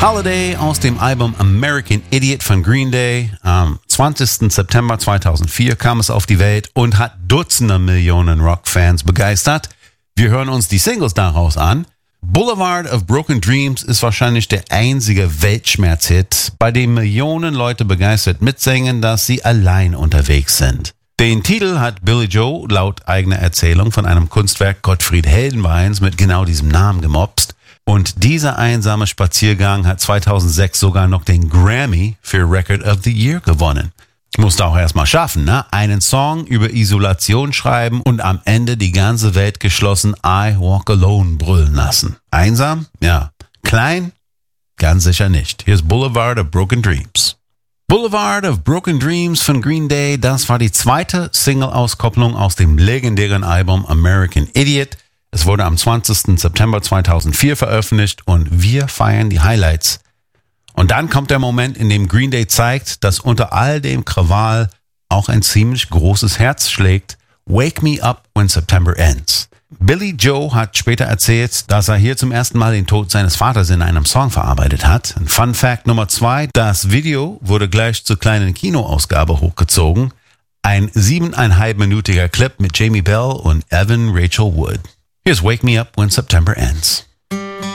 Holiday aus dem Album American Idiot von Green Day. Am 20. September 2004 kam es auf die Welt und hat Dutzende Millionen Rockfans begeistert. Wir hören uns die Singles daraus an. Boulevard of Broken Dreams ist wahrscheinlich der einzige Weltschmerzhit, bei dem Millionen Leute begeistert mitsingen, dass sie allein unterwegs sind. Den Titel hat Billy Joe laut eigener Erzählung von einem Kunstwerk Gottfried Heldenweins mit genau diesem Namen gemopst. Und dieser einsame Spaziergang hat 2006 sogar noch den Grammy für Record of the Year gewonnen. Musste auch erstmal schaffen, ne? Einen Song über Isolation schreiben und am Ende die ganze Welt geschlossen I Walk Alone brüllen lassen. Einsam? Ja. Klein? Ganz sicher nicht. Hier ist Boulevard of Broken Dreams. Boulevard of Broken Dreams von Green Day, das war die zweite Single-Auskopplung aus dem legendären Album American Idiot. Es wurde am 20. September 2004 veröffentlicht und wir feiern die Highlights. Und dann kommt der Moment, in dem Green Day zeigt, dass unter all dem Krawall auch ein ziemlich großes Herz schlägt. Wake Me Up When September Ends. Billy Joe hat später erzählt, dass er hier zum ersten Mal den Tod seines Vaters in einem Song verarbeitet hat. Ein Fun Fact Nummer 2, das Video wurde gleich zur kleinen Kinoausgabe hochgezogen. Ein 7,5-minütiger Clip mit Jamie Bell und Evan Rachel Wood. Here's Wake Me Up When September Ends.